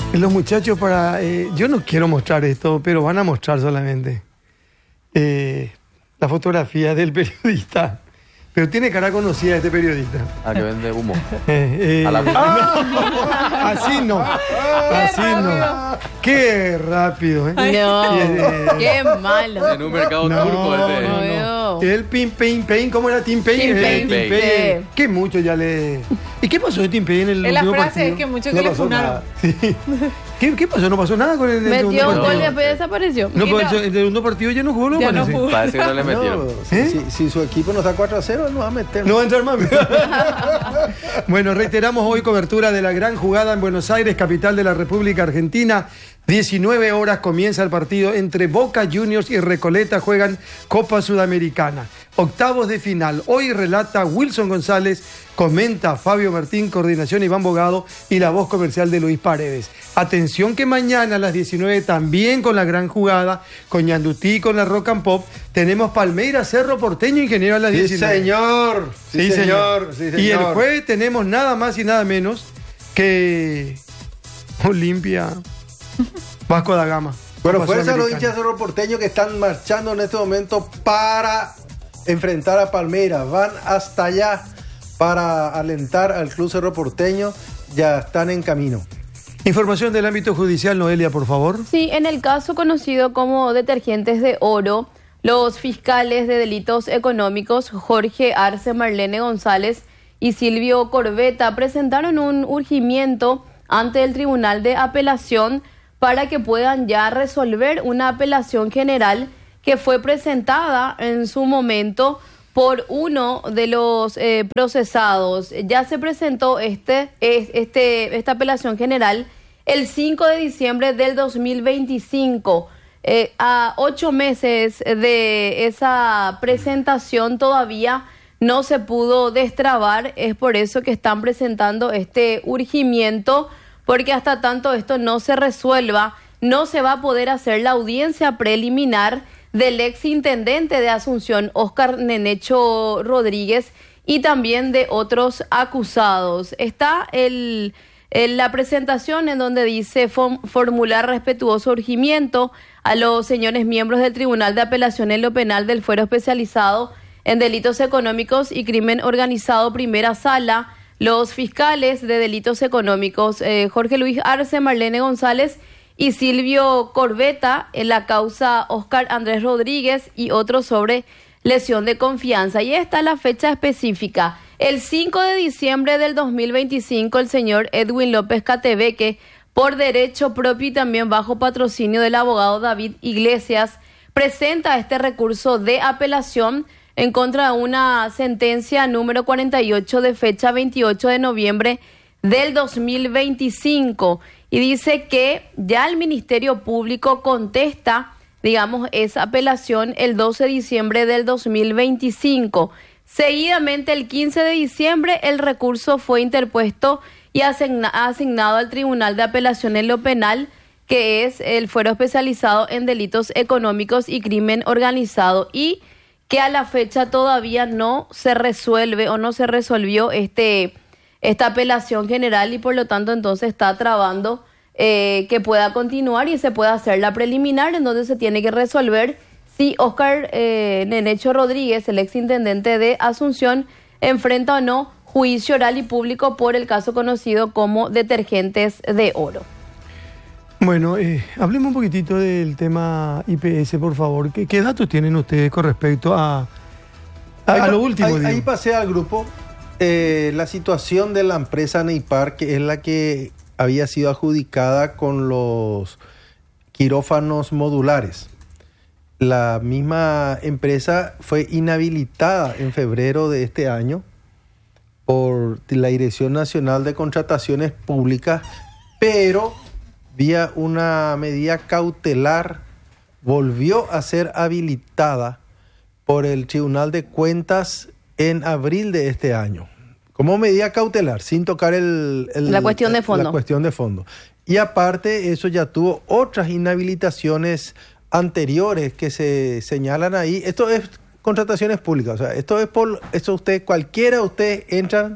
Los muchachos yo no quiero mostrar esto, pero van a mostrar solamente la fotografía del periodista. Pero tiene cara conocida este periodista. Ah, que vende humo. Así no. Así no. Qué rápido, ¿eh? No, qué malo. En un mercado turco no. El Pain, ¿cómo era Tim Pain? Tim Pain. Que mucho ya le... ¿Y qué pasó de Tim Pain en el En la último frase partido? es que mucho que le funaron. Sí. ¿Qué pasó? ¿No pasó nada con el Metió segundo un partido? gol y después desapareció. No, pero el segundo partido ya no jugó, Ya no parece. jugó. Parece que no le metieron. Si su equipo nos da 4-0, él no va a meter. No va a entrar más. Bueno, reiteramos hoy cobertura de la gran jugada en Buenos Aires, capital de la República Argentina. 19 horas comienza el partido entre Boca Juniors y Recoleta, juegan Copa Sudamericana. Octavos de final. Hoy relata Wilson González, comenta Fabio Martín, coordinación Iván Bogado y la voz comercial de Luis Paredes. Atención que mañana a las 19 también con la gran jugada, con Ñandutí, con la Rock and Pop, tenemos Palmeiras Cerro Porteño, ingeniero, a las 19. Señor. Sí, señor. Y el jueves tenemos nada más y nada menos que Olimpia Vasco da Gama. Bueno, fuerza a los hinchas Cerro Porteño que están marchando en este momento para enfrentar a Palmeiras. Van hasta allá para alentar al Club Cerro Porteño. Ya están en camino. Información del ámbito judicial, Noelia, por favor. Sí, en el caso conocido como Detergentes de Oro, los fiscales de delitos económicos Jorge Arce, Marlene González y Silvio Corbeta presentaron un urgimiento ante el Tribunal de Apelación para que puedan ya resolver una apelación general que fue presentada en su momento por uno de los procesados. Ya se presentó esta apelación general el 5 de diciembre del 2025. A 8 meses de esa presentación todavía no se pudo destrabar. Es por eso que están presentando este urgimiento, porque hasta tanto esto no se resuelva, no se va a poder hacer la audiencia preliminar del ex intendente de Asunción, Óscar Nenecho Rodríguez, y también de otros acusados. Está la presentación en donde dice formular respetuoso urgimiento a los señores miembros del Tribunal de Apelación en lo Penal del Fuero Especializado en Delitos Económicos y Crimen Organizado, Primera Sala, los fiscales de delitos económicos Jorge Luis Arce, Marlene González y Silvio Corbeta en la causa Óscar Andrés Rodríguez y otros sobre lesión de confianza. Y esta es la fecha específica. El 5 de diciembre del 2025, el señor Edwin López Catebeque, por derecho propio y también bajo patrocinio del abogado David Iglesias, presenta este recurso de apelación en contra de una sentencia número 48 de fecha 28 de noviembre del 2025 y dice que ya el Ministerio Público contesta, digamos, esa apelación el 12 de diciembre del 2025. Seguidamente, el 15 de diciembre, el recurso fue interpuesto y asignado al Tribunal de Apelación en lo Penal, que es el Fuero Especializado en Delitos Económicos y Crimen Organizado, y que a la fecha todavía no se resuelve o no se resolvió esta apelación general y por lo tanto entonces está trabando que pueda continuar y se pueda hacer la preliminar, en donde se tiene que resolver si Óscar Nenecho Rodríguez, el exintendente de Asunción, enfrenta o no juicio oral y público por el caso conocido como Detergentes de Oro. Bueno, hablemos un poquitito del tema IPS, por favor. ¿Qué datos tienen ustedes con respecto a lo último? Ahí pasé al grupo la situación de la empresa Neipar, que es la que había sido adjudicada con los quirófanos modulares. La misma empresa fue inhabilitada en febrero de este año por la Dirección Nacional de Contrataciones Públicas, pero vía una medida cautelar volvió a ser habilitada por el Tribunal de Cuentas en abril de este año. Como medida cautelar, sin tocar la cuestión de fondo. La cuestión de fondo. Y aparte, eso ya tuvo otras inhabilitaciones anteriores que se señalan ahí. Esto es contrataciones públicas. O sea, esto es por... Esto ustedes, cualquiera de ustedes entran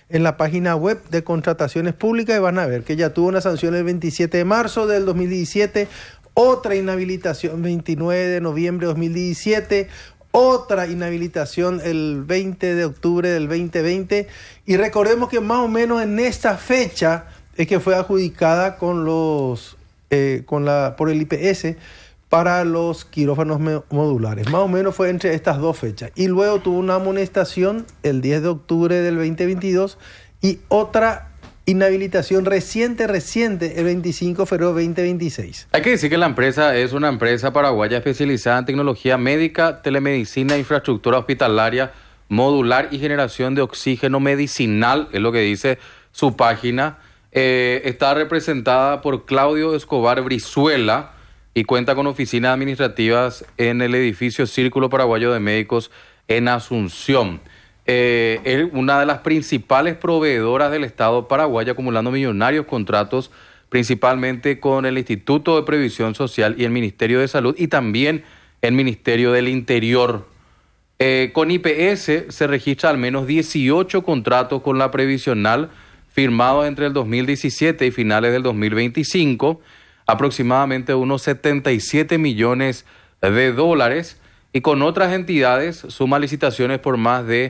en la página web de Contrataciones Públicas y van a ver que ya tuvo una sanción el 27 de marzo del 2017, otra inhabilitación 29 de noviembre de 2017, otra inhabilitación el 20 de octubre del 2020, y recordemos que más o menos en esta fecha es que fue adjudicada con por el IPS para los quirófanos modulares. Más o menos fue entre estas dos fechas. Y luego tuvo una amonestación el 10 de octubre del 2022 y otra inhabilitación reciente, el 25 de febrero de 2026. Hay que decir que la empresa es una empresa paraguaya especializada en tecnología médica, telemedicina, infraestructura hospitalaria, modular y generación de oxígeno medicinal, es lo que dice su página. Está representada por Claudio Escobar Brizuela y cuenta con oficinas administrativas en el edificio Círculo Paraguayo de Médicos en Asunción. Es una de las principales proveedoras del Estado paraguayo, acumulando millonarios contratos, principalmente con el Instituto de Previsión Social y el Ministerio de Salud y también el Ministerio del Interior. Con IPS se registra al menos 18 contratos con la previsional firmados entre el 2017 y finales del 2025, aproximadamente unos 77 millones de dólares, y con otras entidades suma licitaciones por más de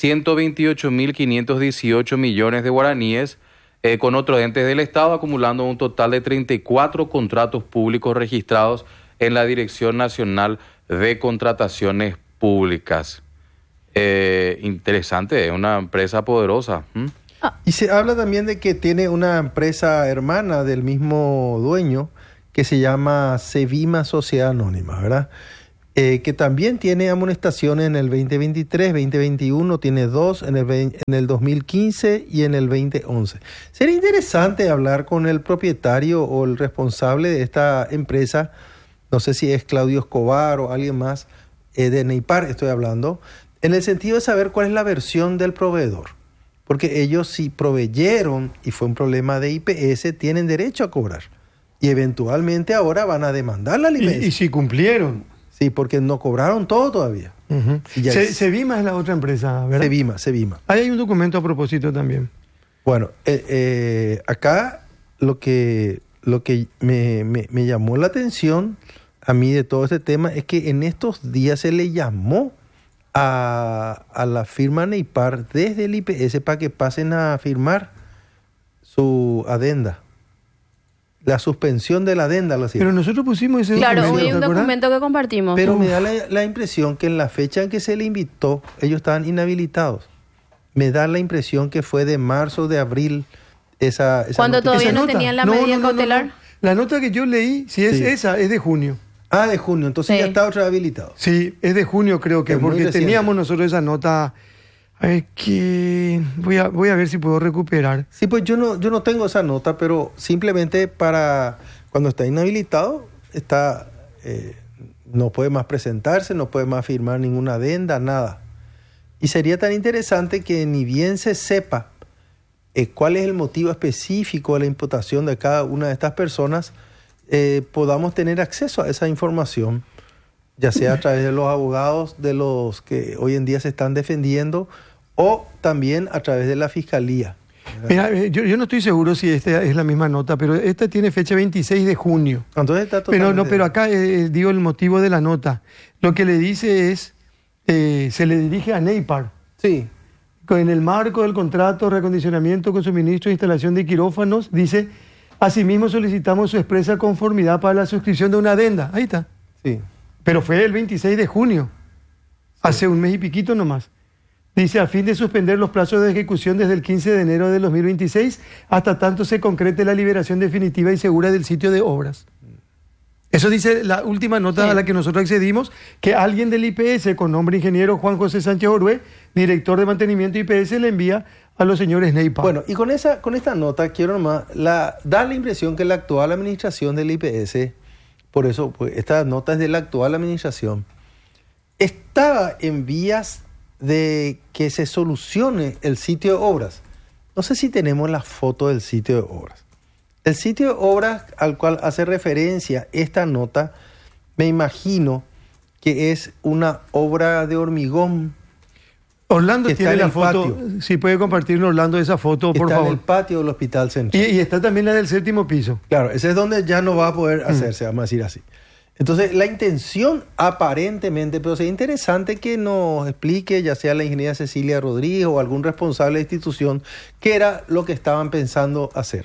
128.518 millones de guaraníes, con otros entes del Estado, acumulando un total de 34 contratos públicos registrados en la Dirección Nacional de Contrataciones Públicas. Interesante, es una empresa poderosa. Y se habla también de que tiene una empresa hermana del mismo dueño que se llama Sevima Sociedad Anónima, ¿verdad? Que también tiene amonestaciones en el 2023, 2021, tiene 2 en el 2015 y en el 2011. Sería interesante hablar con el propietario o el responsable de esta empresa, no sé si es Claudio Escobar o alguien más, de Neipar estoy hablando, en el sentido de saber cuál es la versión del proveedor. Porque ellos, si proveyeron y fue un problema de IPS, tienen derecho a cobrar. Y eventualmente ahora van a demandar la IPS. Y si cumplieron. Sí, porque no cobraron todo todavía. Uh-huh. Sevima es la otra empresa, ¿verdad? Sevima. Ahí hay un documento a propósito también. Bueno, acá lo que me llamó la atención a mí de todo este tema es que en estos días se le llamó a la firma Neipar desde el IPS para que pasen a firmar su adenda. La suspensión de la adenda. Pero nosotros pusimos ese documento. Claro, hay un documento que compartimos. Pero me da la impresión que en la fecha en que se le invitó, ellos estaban inhabilitados. Me da la impresión que fue de marzo, de abril, esa cuando nota. todavía no tenían la medida cautelar. No. La nota que yo leí, si es esa, es de junio. Ah, de junio, entonces ya está otra vez habilitado. Sí, es de junio creo que, porque teníamos nosotros esa nota. Que voy a ver si puedo recuperar. Sí, pues yo no tengo esa nota, pero simplemente para cuando está inhabilitado, no puede más presentarse, no puede más firmar ninguna adenda, nada. Y sería tan interesante que ni bien se sepa cuál es el motivo específico de la imputación de cada una de estas personas, podamos tener acceso a esa información, ya sea a través de los abogados de los que hoy en día se están defendiendo o también a través de la Fiscalía. Mira, yo no estoy seguro si esta es la misma nota, pero esta tiene fecha 26 de junio. Entonces está totalmente... Pero acá digo el motivo de la nota. Lo que le dice es, se le dirige a Neipar. Sí. En el marco del contrato de reacondicionamiento con suministro e instalación de quirófanos, dice, asimismo solicitamos su expresa conformidad para la suscripción de una adenda. Ahí está. Sí. Pero fue el 26 de junio, hace un mes y piquito nomás. Dice, a fin de suspender los plazos de ejecución desde el 15 de enero de 2026 hasta tanto se concrete la liberación definitiva y segura del sitio de obras. Eso dice la última nota a la que nosotros accedimos, que alguien del IPS con nombre ingeniero Juan José Sánchez Orué, director de mantenimiento IPS, le envía a los señores Neipar. Bueno, y con esta nota quiero nomás dar la impresión que la actual administración del IPS, por eso pues, esta nota es de la actual administración, estaba en vías de que se solucione el sitio de obras. No sé si tenemos la foto del sitio de obras. El sitio de obras al cual hace referencia esta nota, me imagino que es una obra de hormigón Orlando que tiene está en la el foto. patio. Si puede compartirnos, Orlando, esa foto, por Está favor. en el patio del Hospital Central. Y está también la del 7º piso. Claro, ese es donde ya no va a poder hacerse, vamos a decir así. Entonces, la intención aparentemente, pero sería interesante que nos explique, ya sea la ingeniera Cecilia Rodríguez o algún responsable de institución, qué era lo que estaban pensando hacer.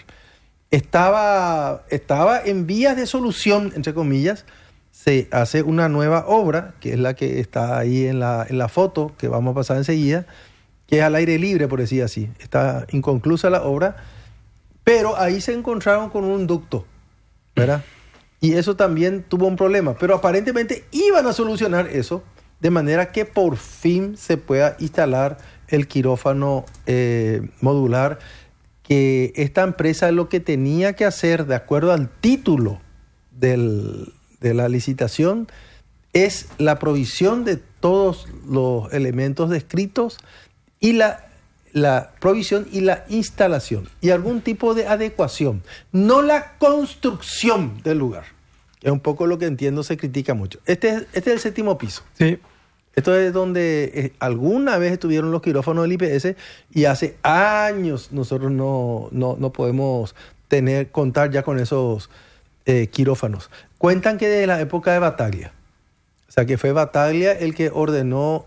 Estaba en vías de solución, entre comillas. Se hace una nueva obra, que es la que está ahí en la foto, que vamos a pasar enseguida, que es al aire libre, por decir así. Está inconclusa la obra, pero ahí se encontraron con un ducto, ¿verdad? Y eso también tuvo un problema, pero aparentemente iban a solucionar eso, de manera que por fin se pueda instalar el quirófano modular, que esta empresa lo que tenía que hacer, de acuerdo al título de la licitación, es la provisión de todos los elementos descritos y la provisión y la instalación y algún tipo de adecuación, no la construcción del lugar. Es un poco lo que entiendo se critica mucho. Este es el 7º piso. Sí. Esto es donde alguna vez estuvieron los quirófanos del IPS y hace años nosotros no podemos contar ya con esos quirófanos. Cuentan que de la época de Bataglia. O sea, que fue Bataglia el que ordenó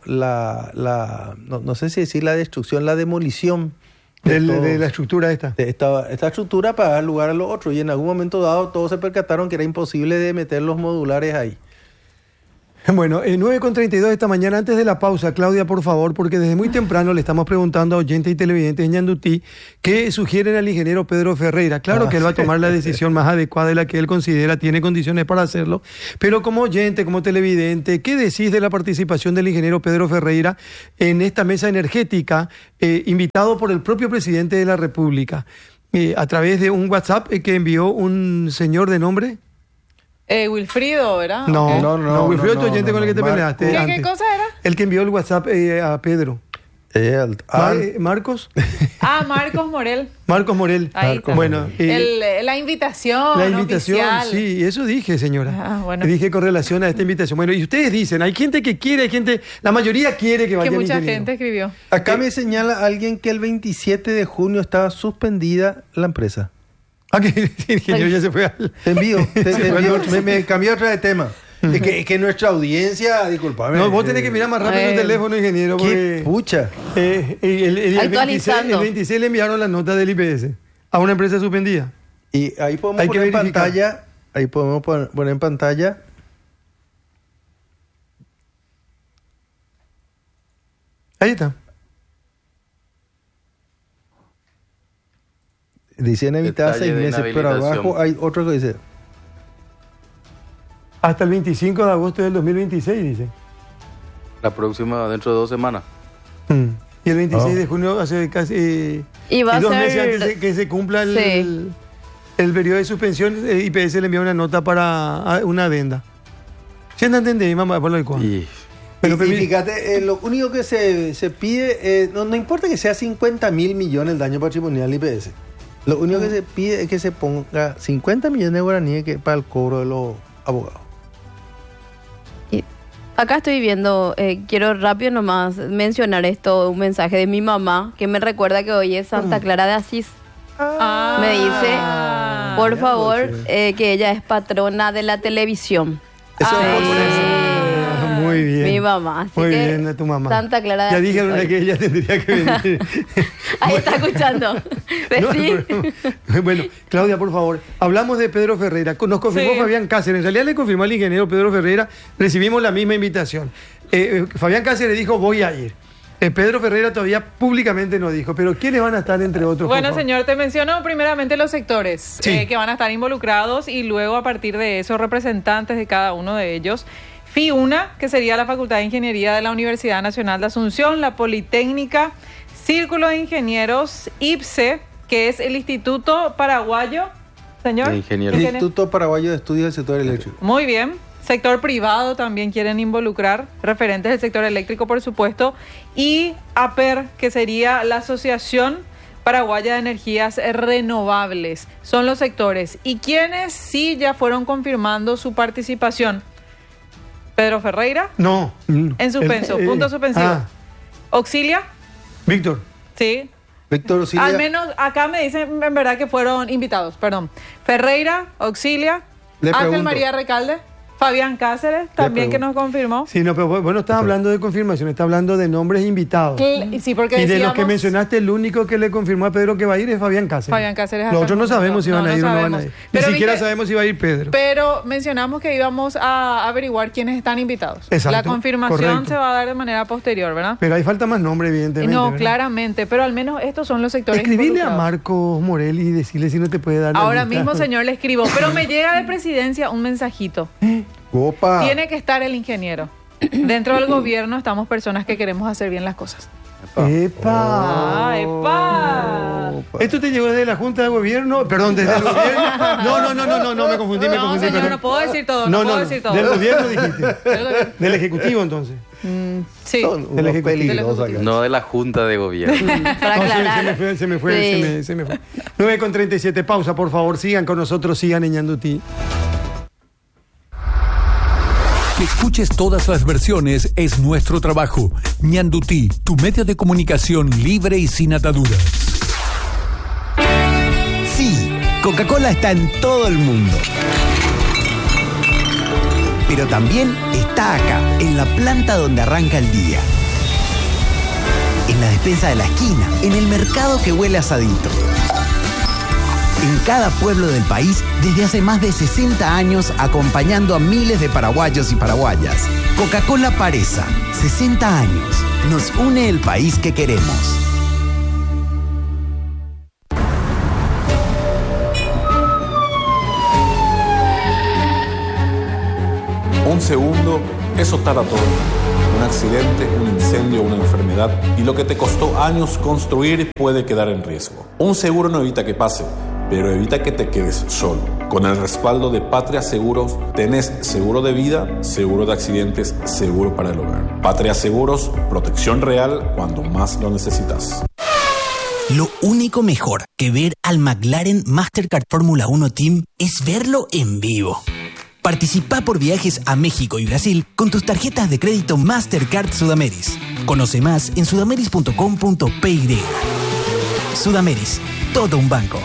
no sé si decir la destrucción, la demolición De la estructura esta. de esta estructura para dar lugar a lo otro. Y en algún momento dado todos se percataron que era imposible de meter los modulares ahí. Bueno, 9:32 esta mañana, antes de la pausa, Claudia, por favor, porque desde muy temprano le estamos preguntando a oyentes y televidentes en Ñandutí qué sugieren al ingeniero Pedro Ferreira. Claro que él va a tomar la decisión más adecuada de la que él considera tiene condiciones para hacerlo, pero como oyente, como televidente, ¿qué decís de la participación del ingeniero Pedro Ferreira en esta mesa energética, invitado por el propio presidente de la República, a través de un WhatsApp que envió un señor de nombre? Wilfrido, ¿verdad? No, Wilfrido es tu oyente con el que te peleaste. ¿Qué cosa era? El que envió el WhatsApp a Pedro. ¿Marcos? Marcos Morel. Marcos Morel. Ahí está. Bueno, la invitación. la invitación, oficial. sí, eso dije, señora. Bueno. Dije con relación a esta invitación. Bueno, y ustedes dicen, hay gente que quiere, la mayoría quiere que vaya Que el mucha ingeniero. gente escribió. Acá me señala alguien que el 27 de junio estaba suspendida la empresa. Que el ingeniero ya se fue al... Te envío, me cambié otra de tema. Es que nuestra audiencia, disculpame. No, vos tenés que mirar más rápido tu teléfono, ingeniero. ¡Qué pucha! El 26 le enviaron la nota del IPS a una empresa suspendida. Y ahí podemos Hay que poner en verificar. pantalla. Ahí podemos poner en pantalla. Ahí está. Dice inhabitada Detalle 6 de meses, pero inhabilitación. abajo hay otro que dice. Hasta el 25 de agosto del 2026, dice. La próxima, dentro de 2 semanas. Y el 26 de junio hace casi Y va a 2 ser- meses antes que se cumpla el periodo de suspensión, IPS le envió una nota para una adenda. ¿Sí entendés, mamá? Por lo cual. Y Pero y permite- fíjate, lo único que se pide, no importa que sea 50 mil millones el daño patrimonial del IPS. Lo único que se pide es que se ponga 50 millones de guaraníes para el cobro de los abogados. Y acá estoy viendo, quiero rápido nomás mencionar esto, un mensaje de mi mamá que me recuerda que hoy es Santa Clara de Asís. Me dice, por ya, favor, pues, que ella es patrona de la televisión. Eso es por Muy bien. Mi mamá. Así Muy que bien, tu mamá. Santa Clara de Ya Asís dije alguna hoy. que ella tendría que venir. Ahí está escuchando. No, Decí. bueno, Claudia, por favor, hablamos de Pedro Ferreira. Nos confirmó Sí. Fabián Cáceres. En realidad le confirmó al ingeniero Pedro Ferreira. Recibimos la misma invitación. Fabián Cáceres dijo, voy a ir. Pedro Ferreira todavía públicamente no dijo, pero ¿quiénes van a estar entre otros? Bueno, por favor? señor, te menciono primeramente los sectores Sí. que van a estar involucrados y luego a partir de eso representantes de cada uno de ellos. FIUNA, que sería la Facultad de Ingeniería de la Universidad Nacional de Asunción, la Politécnica, Círculo de Ingenieros, IPSE, que es el Instituto Paraguayo, señor. De Ingenieros. Instituto Paraguayo de Estudios del Sector Eléctrico. Muy bien. Sector privado también quieren involucrar, referentes del sector eléctrico, por supuesto, y APER, que sería la Asociación Paraguaya de Energías Renovables. Son los sectores. ¿Y quienes sí ya fueron confirmando su participación? Pedro Ferreira, No. en suspenso, punto suspensivo. Auxilia, Víctor. sí. Víctor Auxilia. Al menos acá me dicen en verdad que fueron invitados, perdón. Ferreira, Auxilia, Le Ángel pregunto. María Recalde, Fabián Cáceres, también que nos confirmó. Sí, no, pero vos no estás hablando de confirmación, estás hablando de nombres invitados. Sí, porque Y de los que decíamos- mencionaste, el único que le confirmó a Pedro que va a ir es Fabián Cáceres. Fabián Cáceres hasta Los otros el no momento. sabemos si van No, a ir no o no van a sabemos. ir. Ni Pero siquiera viste- sabemos si va a ir Pedro. Pero mencionamos que íbamos a averiguar quiénes están invitados. Exacto, La confirmación correcto. se va a dar de manera posterior, ¿verdad? Pero ahí falta más nombre, evidentemente. No, ¿verdad? claramente, pero al menos estos son los sectores Escribile a involucrados. Marcos Morel y decirle si no te puede dar la Ahora lista. mismo, señor, le escribo, pero me llega de presidencia un mensajito. Opa. Tiene que estar el ingeniero. Dentro del gobierno estamos personas que queremos hacer bien las cosas. ¡Epa! ¡Epa! Opa. ¿Esto te llegó desde la Junta de Gobierno? Perdón, desde el gobierno. No, me confundí, No, señor, perdón. no puedo decir todo, no puedo decir todo. Del gobierno dijiste. Del Ejecutivo, entonces. Sí. Son Del unos Ejecutivo. peligrosos acá. No de la Junta de Gobierno. Para No, aclarar. se me fue. Sí. 9:37, pausa, por favor, sigan con nosotros, sigan en Ñandutí. Que escuches todas las versiones es nuestro trabajo. Ñandutí, tu medio de comunicación libre y sin ataduras. Sí, Coca-Cola está en todo el mundo. Pero también está acá, en la planta donde arranca el día. En la despensa de la esquina, en el mercado que huele a asadito. En cada pueblo del país, desde hace más de 60 años, acompañando a miles de paraguayos y paraguayas. Coca-Cola Paresa, 60 años. Nos une el país que queremos. Un segundo, eso tarda todo. Un accidente, un incendio, una enfermedad y lo que te costó años construir puede quedar en riesgo. Un seguro no evita que pase, pero evita que te quedes solo. Con el respaldo de Patria Seguros, tenés seguro de vida, seguro de accidentes, seguro para el hogar. Patria Seguros, protección real cuando más lo necesitas. Lo único mejor que ver al McLaren Mastercard Fórmula 1 Team es verlo en vivo. Participa por viajes a México y Brasil con tus tarjetas de crédito Mastercard Sudameris. Conoce más en sudameris.com.py. Sudameris, todo un banco.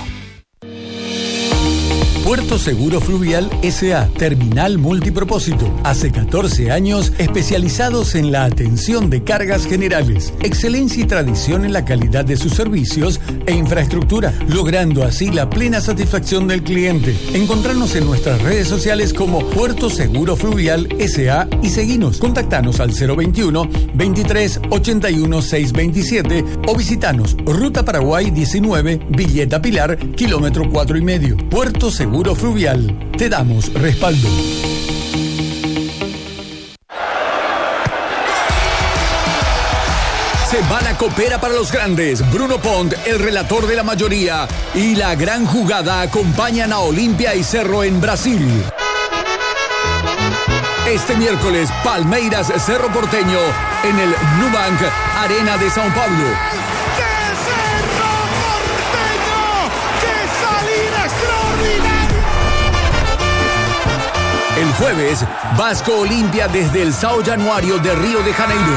Puerto Seguro Fluvial S.A. Terminal Multipropósito. Hace 14 años especializados en la atención de cargas generales. Excelencia y tradición en la calidad de sus servicios e infraestructura, logrando así la plena satisfacción del cliente. Encontrarnos en nuestras redes sociales como Puerto Seguro Fluvial S.A. y seguinos. Contactanos al 021 23 81 627 o visitanos Ruta Paraguay 19, Villeta Pilar, kilómetro 4,5. Puerto Seguro Fluvial. Te damos respaldo. Semana Copera para los grandes. Bruno Pont, el relator de la mayoría, y la gran jugada acompañan a Olimpia y Cerro en Brasil. Este miércoles, Palmeiras Cerro Porteño en el Nubank Arena de São Paulo. El jueves, Vasco Olimpia desde el São Januário de Río de Janeiro.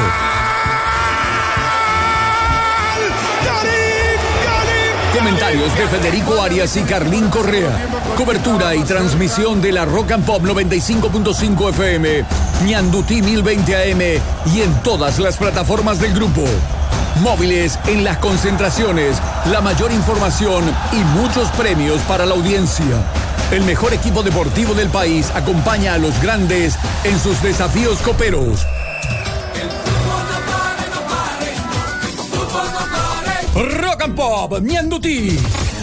Comentarios de Federico Arias y Carlín Correa. Cobertura y transmisión de la Rock and Pop 95.5 FM, Ñandutí 1020 AM y en todas las plataformas del grupo. Móviles en las concentraciones, la mayor información y muchos premios para la audiencia. El mejor equipo deportivo del país acompaña a los grandes en sus desafíos coperos. Rock and Pop, Ñandutí.